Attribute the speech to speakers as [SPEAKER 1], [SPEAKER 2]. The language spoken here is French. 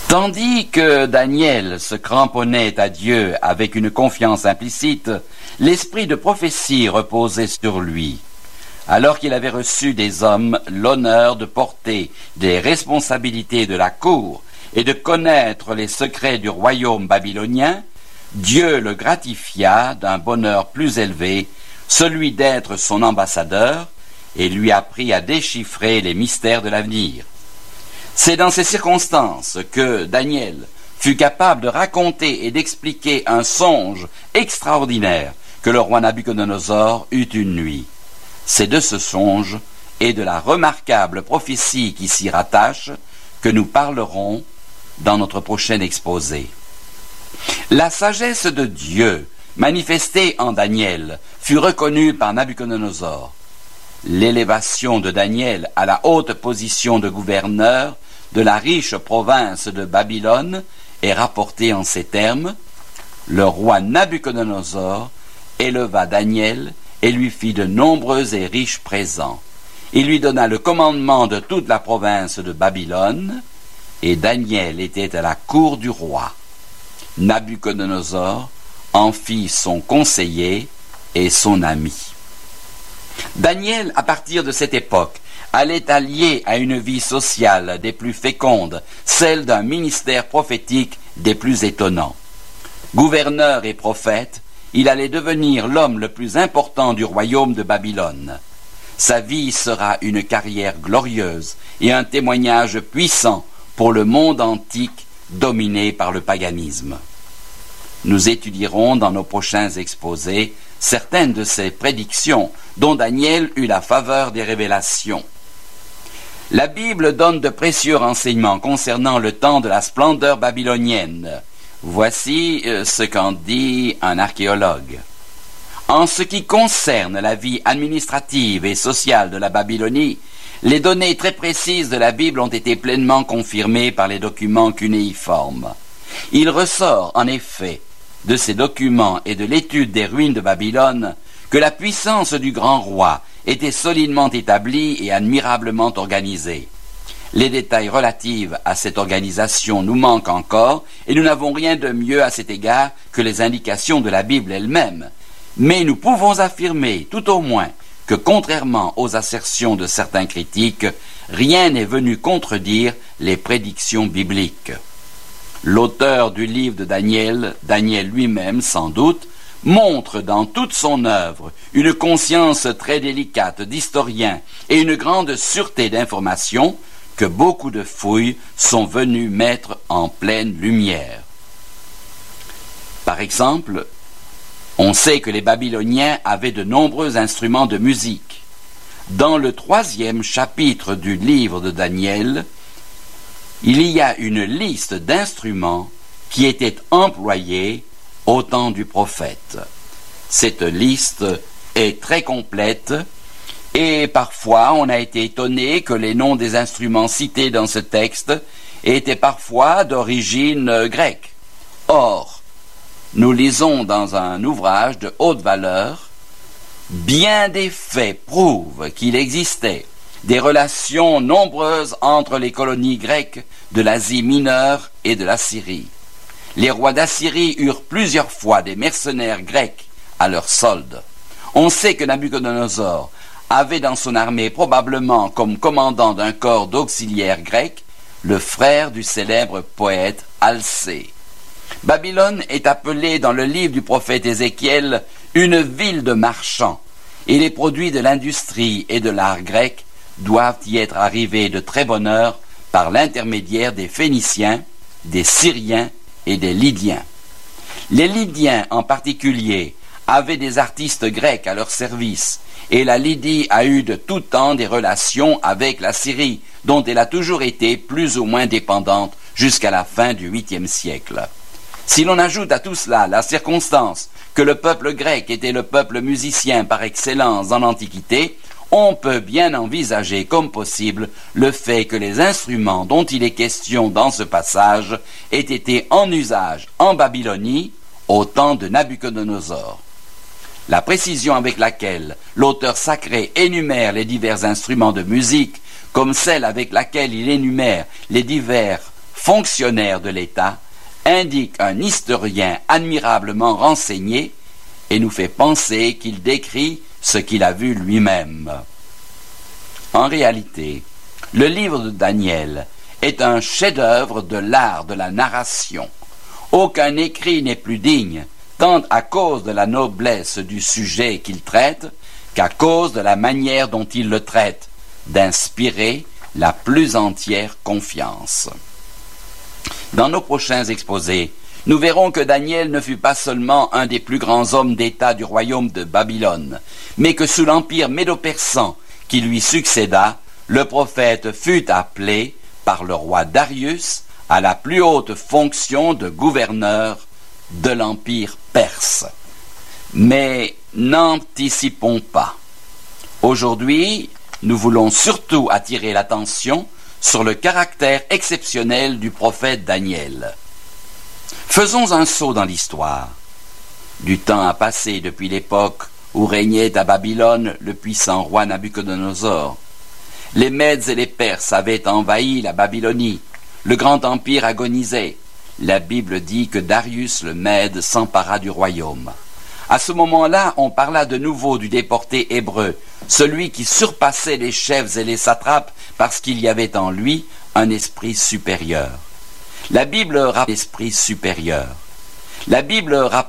[SPEAKER 1] Tandis que Daniel se cramponnait à Dieu avec une confiance implicite, l'esprit de prophétie reposait sur lui. Alors qu'il avait reçu des hommes l'honneur de porter des responsabilités de la cour et de connaître les secrets du royaume babylonien, Dieu le gratifia d'un bonheur plus élevé, celui d'être son ambassadeur, et lui apprit à déchiffrer les mystères de l'avenir. C'est dans ces circonstances que Daniel fut capable de raconter et d'expliquer un songe extraordinaire que le roi Nabuchodonosor eut une nuit. C'est de ce songe et de la remarquable prophétie qui s'y rattache que nous parlerons dans notre prochain exposé. La sagesse de Dieu manifestée en Daniel fut reconnue par Nabuchodonosor. L'élévation de Daniel à la haute position de gouverneur de la riche province de Babylone est rapportée en ces termes: le roi Nabuchodonosor éleva Daniel et lui fit de nombreux et riches présents. Il lui donna le commandement de toute la province de Babylone, et Daniel était à la cour du roi. Nabuchodonosor en fit son conseiller et son ami. Daniel, à partir de cette époque, allait allier à une vie sociale des plus fécondes, celle d'un ministère prophétique des plus étonnants. Gouverneur et prophète, il allait devenir l'homme le plus important du royaume de Babylone. Sa vie sera une carrière glorieuse et un témoignage puissant pour le monde antique dominé par le paganisme. Nous étudierons dans nos prochains exposés certaines de ces prédictions dont Daniel eut la faveur des révélations. La Bible donne de précieux renseignements concernant le temps de la splendeur babylonienne. Voici ce qu'en dit un archéologue. En ce qui concerne la vie administrative et sociale de la Babylonie, les données très précises de la Bible ont été pleinement confirmées par les documents cunéiformes. Il ressort, en effet, de ces documents et de l'étude des ruines de Babylone, que la puissance du grand roi était solidement établie et admirablement organisée. Les détails relatifs à cette organisation nous manquent encore, et nous n'avons rien de mieux à cet égard que les indications de la Bible elle-même. Mais nous pouvons affirmer, tout au moins, que contrairement aux assertions de certains critiques, rien n'est venu contredire les prédictions bibliques. L'auteur du livre de Daniel, Daniel lui-même sans doute, montre dans toute son œuvre une conscience très délicate d'historien et une grande sûreté d'information que beaucoup de fouilles sont venues mettre en pleine lumière. Par exemple, on sait que les Babyloniens avaient de nombreux instruments de musique. Dans le 3e chapitre du livre de Daniel, il y a une liste d'instruments qui étaient employés au temps du prophète. Cette liste est très complète et parfois on a été étonné que les noms des instruments cités dans ce texte étaient parfois d'origine grecque. Or, nous lisons dans un ouvrage de haute valeur, bien des faits prouvent qu'il existait des relations nombreuses entre les colonies grecques de l'Asie mineure et de la Syrie. Les rois d'Assyrie eurent plusieurs fois des mercenaires grecs à leur solde. On sait que Nabuchodonosor avait dans son armée probablement comme commandant d'un corps d'auxiliaires grecs le frère du célèbre poète Alcée. Babylone est appelée dans le livre du prophète Ézéchiel une ville de marchands, et les produits de l'industrie et de l'art grec doivent y être arrivés de très bonne heure par l'intermédiaire des Phéniciens, des Syriens et des Lydiens. Les Lydiens en particulier avaient des artistes grecs à leur service, et la Lydie a eu de tout temps des relations avec la Syrie, dont elle a toujours été plus ou moins dépendante jusqu'à la fin du 8e siècle. Si l'on ajoute à tout cela la circonstance que le peuple grec était le peuple musicien par excellence dans l'Antiquité, on peut bien envisager comme possible le fait que les instruments dont il est question dans ce passage aient été en usage en Babylonie au temps de Nabuchodonosor. La précision avec laquelle l'auteur sacré énumère les divers instruments de musique, comme celle avec laquelle il énumère les divers fonctionnaire de l'État, indique un historien admirablement renseigné et nous fait penser qu'il décrit ce qu'il a vu lui-même. En réalité, le livre de Daniel est un chef-d'œuvre de l'art de la narration. Aucun écrit n'est plus digne, tant à cause de la noblesse du sujet qu'il traite, qu'à cause de la manière dont il le traite, d'inspirer la plus entière confiance. Dans nos prochains exposés, nous verrons que Daniel ne fut pas seulement un des plus grands hommes d'État du royaume de Babylone, mais que sous l'empire médo-persan qui lui succéda, le prophète fut appelé par le roi Darius à la plus haute fonction de gouverneur de l'empire perse. Mais n'anticipons pas. Aujourd'hui, nous voulons surtout attirer l'attention sur le caractère exceptionnel du prophète Daniel. Faisons un saut dans l'histoire. Du temps a passé depuis l'époque où régnait à Babylone le puissant roi Nabuchodonosor. Les Mèdes et les Perses avaient envahi la Babylonie. Le grand empire agonisait. La Bible dit que Darius le Mède s'empara du royaume. À ce moment-là, on parla de nouveau du déporté hébreu, celui qui surpassait les chefs et les satrapes parce qu'il y avait en lui un esprit supérieur. La Bible rappelle l'esprit supérieur. La Bible rappelle